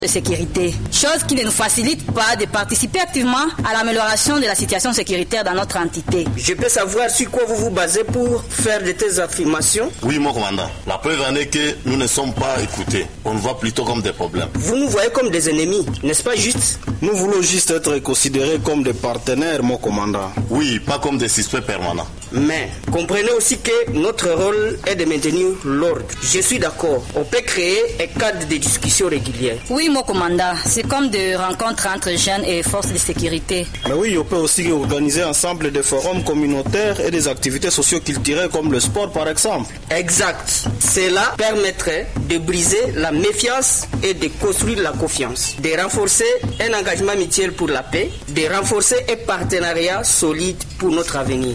de sécurité, chose qui ne nous facilite pas de participer activement à l'amélioration de la situation sécuritaire dans notre entité. Je peux savoir sur quoi vous vous basez pour faire de telles affirmations? Oui, mon commandant. La preuve en est que nous ne sommes pas écoutés. On nous voit plutôt comme des problèmes. Vous nous voyez comme des ennemis, n'est-ce pas juste? Nous voulons juste être considérés comme des partenaires, mon commandant. Oui, pas comme des suspects permanents. Mais comprenez aussi que notre rôle est de maintenir l'ordre. Je suis d'accord. On peut créer un cadre de discussion régulière. Oui, mon commandant. C'est comme des rencontres entre jeunes et forces de sécurité. Mais oui, on peut aussi organiser ensemble des forums communautaires et des activités socio-culturelles comme le sport, par exemple. Exact. Cela permettrait de briser la méfiance et de construire la confiance, de renforcer un engagement mutuel pour la paix, de renforcer un partenariat solide pour notre avenir.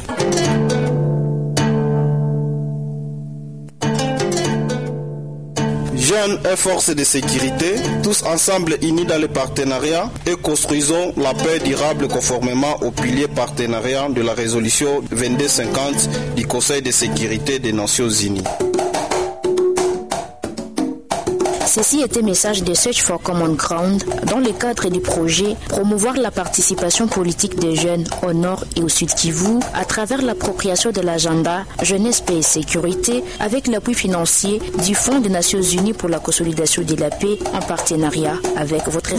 Jeunes et forces de sécurité, tous ensemble unis dans le partenariat et construisons la paix durable conformément au pilier partenariat de la résolution 2250 du Conseil de sécurité des Nations Unies. Ceci était message de Search for Common Ground dans le cadre du projet promouvoir la participation politique des jeunes au nord et au sud Kivu à travers l'appropriation de l'agenda Jeunesse, Paix et Sécurité avec l'appui financier du Fonds des Nations Unies pour la consolidation de la paix en partenariat avec votre